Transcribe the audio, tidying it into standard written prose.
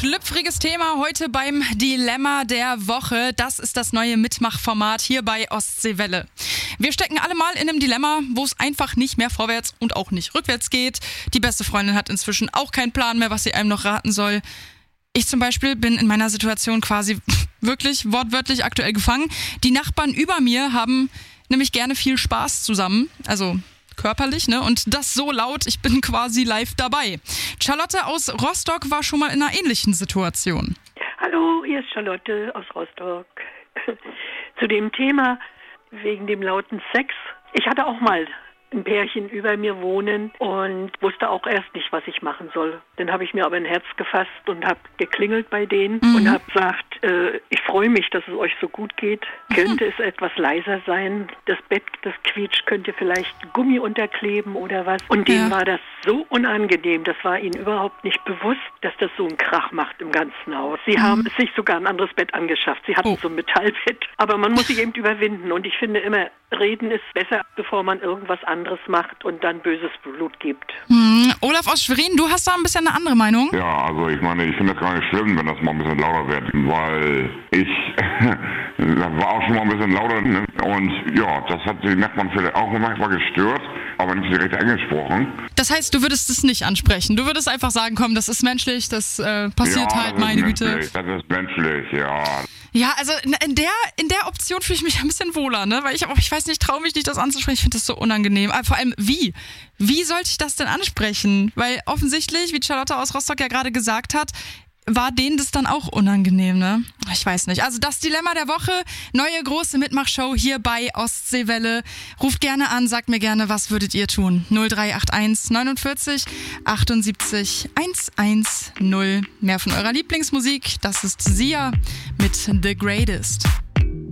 schlüpfriges Thema heute beim Dilemma der Woche. Das ist das neue Mitmachformat hier bei Ostseewelle. Wir stecken alle mal in einem Dilemma, wo es einfach nicht mehr vorwärts und auch nicht rückwärts geht. Die beste Freundin hat inzwischen auch keinen Plan mehr, was sie einem noch raten soll. Ich zum Beispiel bin in meiner Situation quasi wirklich wortwörtlich aktuell gefangen. Die Nachbarn über mir haben nämlich gerne viel Spaß zusammen, also körperlich, ne? Und das so laut, ich bin quasi live dabei. Charlotte aus Rostock war schon mal in einer ähnlichen Situation. Hallo, hier ist Charlotte aus Rostock. Zu dem Thema wegen dem lauten Sex. Ich hatte auch mal ein Pärchen über mir wohnen und wusste auch erst nicht, was ich machen soll. Dann habe ich mir aber ein Herz gefasst und habe geklingelt bei denen und habe gesagt, ich freue mich, dass es euch so gut geht. Könnte es etwas leiser sein? Das Bett, das quietscht, könnte vielleicht Gummi unterkleben oder was? Und denen war das so unangenehm, das war ihnen überhaupt nicht bewusst, dass das so einen Krach macht im ganzen Haus. Sie haben sich sogar ein anderes Bett angeschafft. Sie hatten so ein Metallbett. Aber man muss sich eben überwinden und ich finde immer, reden ist besser, bevor man irgendwas anderes macht und dann böses Blut gibt. Olaf aus Schwerin, du hast da ein bisschen eine andere Meinung? Ja, also ich meine, ich finde das gar nicht schlimm, wenn das mal ein bisschen lauter wird, weil ich das war auch schon mal ein bisschen lauter, ne? Und ja, das hat die Nachbarn vielleicht auch manchmal gestört, aber nicht direkt angesprochen. Das heißt, du würdest es nicht ansprechen? Du würdest einfach sagen, komm, das ist menschlich, das passiert ja, halt, meine Güte. Das ist menschlich, ja. Ja, also in der Option fühle ich mich ein bisschen wohler, ne? Weil ich weiß nicht, traue mich nicht, das anzusprechen. Ich finde das so unangenehm. Aber vor allem, wie? Wie sollte ich das denn ansprechen? Weil offensichtlich, wie Charlotte aus Rostock ja gerade gesagt hat, war denen das dann auch unangenehm, ne? Ich weiß nicht. Also das Dilemma der Woche, neue große Mitmachshow hier bei Ostseewelle. Ruft gerne an, sagt mir gerne, was würdet ihr tun? 0381 49 78 110. Mehr von eurer Lieblingsmusik, das ist Sia mit The Greatest.